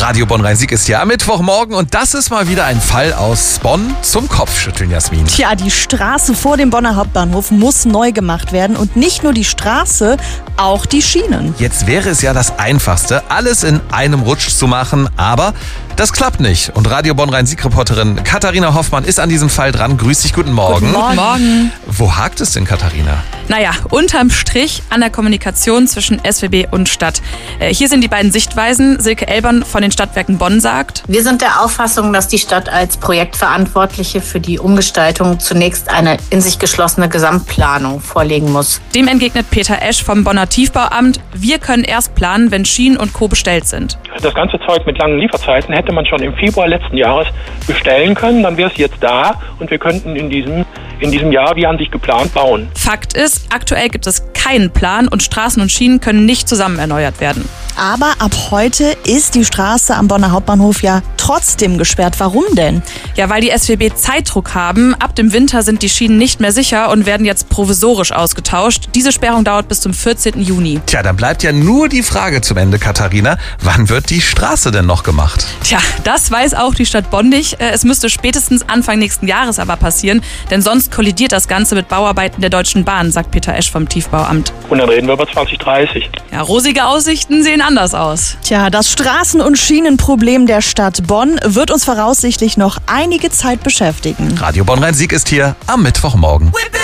Radio Bonn-Rhein-Sieg ist hier am Mittwochmorgen und das ist mal wieder ein Fall aus Bonn zum Kopfschütteln, Jasmin. Tja, die Straße vor dem Bonner Hauptbahnhof muss neu gemacht werden und nicht nur die Straße, auch die Schienen. Jetzt wäre es ja das Einfachste, alles in einem Rutsch zu machen, aber das klappt nicht. Und Radio Bonn-Rhein-Sieg-Reporterin Katharina Hoffmann ist an diesem Fall dran. Grüß dich, guten Morgen. Guten Morgen. Wo hakt es denn, Katharina? Naja, unterm Strich an der Kommunikation zwischen SWB und Stadt. Hier sind die beiden Sichtweisen. Silke Elbern von den Stadtwerken Bonn sagt: Wir sind der Auffassung, dass die Stadt als Projektverantwortliche für die Umgestaltung zunächst eine in sich geschlossene Gesamtplanung vorlegen muss. Dem entgegnet Peter Esch vom Bonner Tiefbauamt: Wir können erst planen, wenn Schienen und Co. bestellt sind. Das ganze Zeug mit langen Lieferzeiten hätte man schon im Februar letzten Jahres bestellen können. Dann wäre es jetzt da und wir könnten in diesem Jahr wie an sich geplant bauen. Fakt ist, aktuell gibt es keinen Plan und Straßen und Schienen können nicht zusammen erneuert werden. Aber ab heute ist die Straße am Bonner Hauptbahnhof ja trotzdem gesperrt. Warum denn? Ja, weil die SWB Zeitdruck haben. Ab dem Winter sind die Schienen nicht mehr sicher und werden jetzt provisorisch ausgetauscht. Diese Sperrung dauert bis zum 14. Juni. Tja, dann bleibt ja nur die Frage zum Ende, Katharina. Wann wird die Straße denn noch gemacht? Tja, das weiß auch die Stadt Bonn nicht. Es müsste spätestens Anfang nächsten Jahres aber passieren, denn sonst kollidiert das Ganze mit Bauarbeiten der Deutschen Bahn, sagt Peter Esch vom Tiefbauamt. Und dann reden wir über 2030. Ja, rosige Aussichten sehen anders aus. Tja, das Straßen- und Schienenproblem der Stadt Bonn wird uns voraussichtlich noch einige Zeit beschäftigen. Radio Bonn-Rhein-Sieg ist hier am Mittwochmorgen.